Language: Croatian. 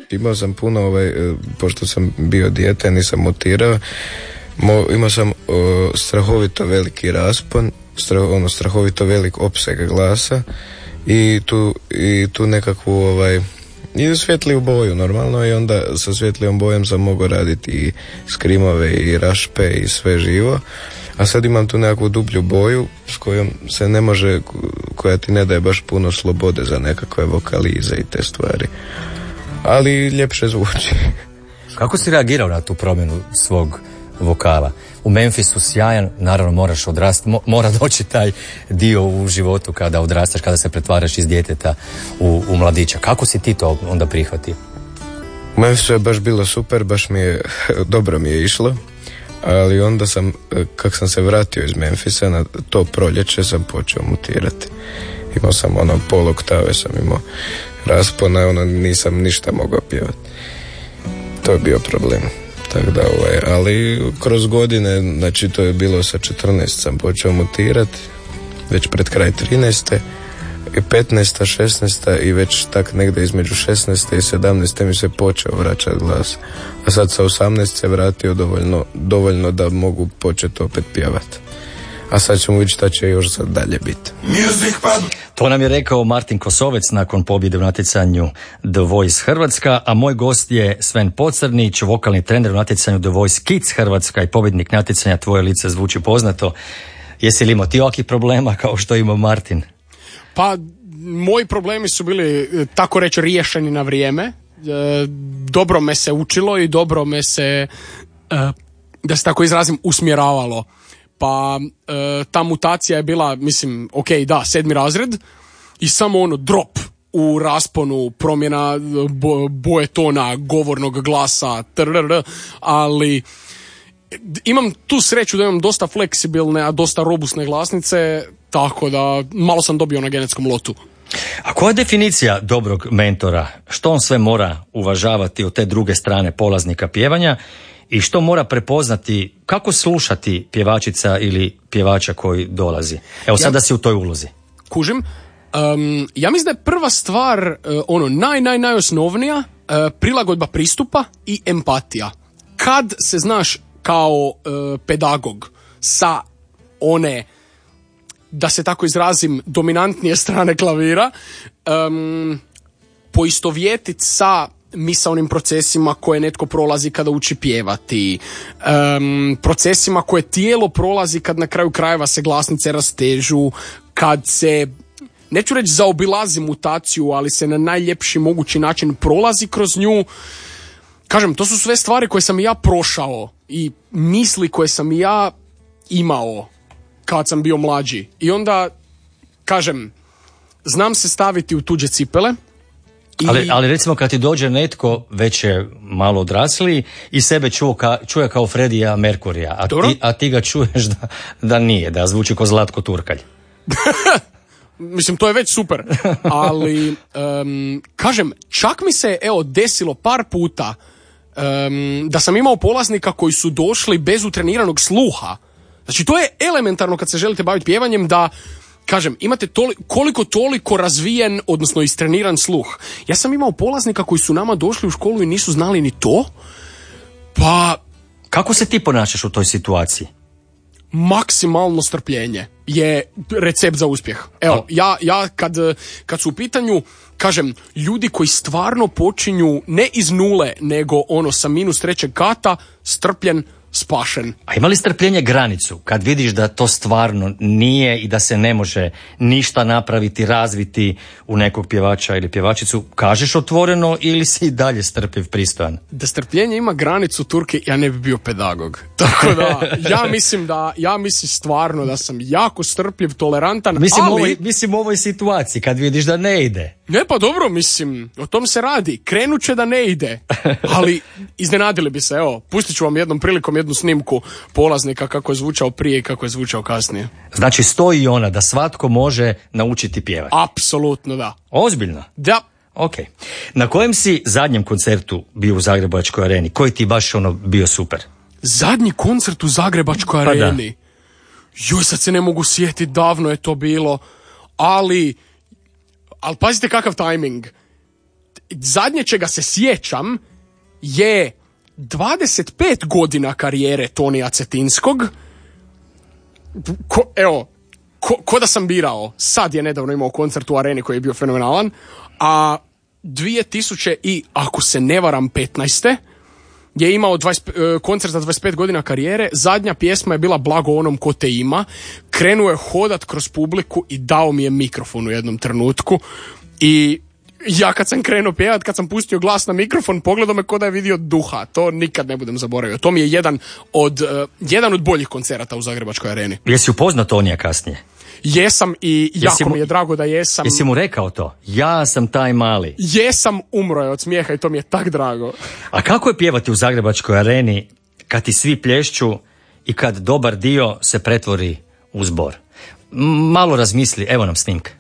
imao sam puno, pošto sam bio dijete, nisam mutirao, imao sam strahovito veliki raspon, strahovito velik opseg glasa i tu nekakvu i svjetliju boju normalno, i onda sa svjetlijom bojom sam mogao raditi i skrimove i rašpe i sve živo, a sad imam tu nekakvu dublju boju s kojom se ne može, koja ti ne daje baš puno slobode za nekakve vokalize i te stvari, ali ljepše zvuči. Kako si reagirao na tu promjenu svog vokala? U Memphisu sjajan, naravno moraš odrasti, mora doći taj dio u životu kada odrastaš, kada se pretvaraš iz djeteta u mladića. Kako si ti to onda prihvatio? U Memphisu je baš bilo super, dobro mi je išlo, ali onda kak sam se vratio iz Memphisa, na to proljeće sam počeo mutirati. Imao sam pol oktave sam imao raspona, nisam ništa mogao pjevati. To je bio problem. Tako da, ali kroz godine, znači to je bilo sa 14 sam počeo mutirati, već pred kraj 13. i 15. 16. i već tak negdje između 16. i 17. mi se počeo vraćati glas. A sad sa 18 se vratio dovoljno da mogu početi opet pjevati. A sad ćemo vidjeti šta će još sad dalje biti. To nam je rekao Martin Kosovec nakon pobjede u natjecanju The Voice Hrvatska, a moj gost je Sven Pocrnić, vokalni trener u natjecanju The Voice Kids Hrvatska i pobjednik natjecanja Tvoje lice zvuči poznato. Jesi li imao ti ovakvih problema kao što ima Martin? Pa, moji problemi su bili, tako reći, riješeni na vrijeme. Dobro me se učilo i dobro me se, da se tako izrazim, usmjeravalo. Pa ta mutacija je bila, mislim, ok, da, 7. razred i samo drop u rasponu, promjena boje tona, govornog glasa, ali imam tu sreću da imam dosta fleksibilne, a dosta robustne glasnice, tako da malo sam dobio na genetskom lotu. A koja je definicija dobrog mentora? Što on sve mora uvažavati od te druge strane polaznika pjevanja? I što mora prepoznati, kako slušati pjevačica ili pjevača koji dolazi? Evo sada si u toj ulozi. Kužim. Ja mislim da je prva stvar, najosnovnija, prilagodba pristupa i empatija. Kad se znaš kao pedagog sa one, da se tako izrazim, dominantnije strane klavira, poistovjetiti sa misaonim procesima koje netko prolazi kada uči pjevati, procesima koje tijelo prolazi kad na kraju krajeva se glasnice rastežu, kad se, neću reći zaobilazi mutaciju, ali se na najljepši mogući način prolazi kroz nju. Kažem, to su sve stvari koje sam ja prošao i misli koje sam ja imao kad sam bio mlađi. I onda, kažem, znam se staviti u tuđe cipele. Ali recimo kad ti dođe netko već je malo odrasliji i sebe čuje kao Freddija Merkurija, a ti ga čuješ da nije, da zvuči kao Zlatko Turkalj. Mislim, to je već super, ali kažem, čak mi se desilo par puta da sam imao polaznika koji su došli bez utreniranog sluha. Znači, to je elementarno kad se želite baviti pjevanjem, da, kažem, imate koliko toliko razvijen, odnosno istreniran sluh. Ja sam imao polaznika koji su nama došli u školu i nisu znali ni to. Pa, kako se ti ponašaš u toj situaciji? Maksimalno strpljenje je recept za uspjeh. Evo, ja kad su u pitanju, kažem, ljudi koji stvarno počinju ne iz nule, nego sa -3 kata, strpljen, spašen. A ima li strpljenje granicu kad vidiš da to stvarno nije i da se ne može ništa napraviti, razviti u nekog pjevača ili pjevačicu? Kažeš otvoreno ili si i dalje strpljiv, pristojan? Da strpljenje ima granicu, Turke, ja ne bi bio pedagog. Tako da, ja mislim stvarno da sam jako strpljiv, tolerantan, Mislim u ovoj situaciji kad vidiš da ne ide. Ne, pa dobro, mislim, o tom se radi. Krenut će da ne ide, ali iznenadili bi se. Evo, pustit ću vam jednom prilikom jednu snimku polaznika kako je zvučao prije i kako je zvučao kasnije. Znači, stoji ona da svatko može naučiti pjevati. Apsolutno da. Ozbiljno? Da. Ok. Na kojem si zadnjem koncertu bio u Zagrebačkoj areni? Koji ti baš bio super? Zadnji koncert u Zagrebačkoj areni? Joj, sad se ne mogu sjetiti, davno je to bilo, ali pazite kakav tajming. zadnje čega se sjećam je 25 godina karijere Tonija Cetinskog. Ko da sam birao. Sad je nedavno imao koncert u Areni koji je bio fenomenalan. A 2000 i, ako se ne varam, 15. je imao koncert za 25 godina karijere. Zadnja pjesma je bila Blago onom ko te ima. Krenuo je hodat kroz publiku i dao mi je mikrofon u jednom trenutku. I ja kad sam krenuo pjevat, kad sam pustio glas na mikrofon, pogledao me ko da je vidio duha. To nikad ne budem zaboravio. To mi je jedan od boljih koncerata u Zagrebačkoj areni. Jesi upoznao Tonija kasnije? Jesam i jako mi je drago da jesam. Jesi mu rekao to? Ja sam taj mali. Jesam, umro je od smijeha i to mi je tak drago. A kako je pjevati u Zagrebačkoj areni kad ti svi plješću i kad dobar dio se pretvori u zbor? Malo razmisli, evo nam snimka.